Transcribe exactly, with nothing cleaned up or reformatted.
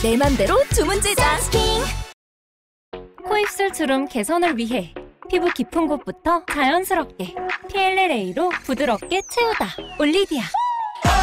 내 맘대로 주문 제작. 코입술 주름 개선을 위해 피부 깊은 곳부터 자연스럽게 피엘엘에이로 부드럽게 채우다. 올리디아.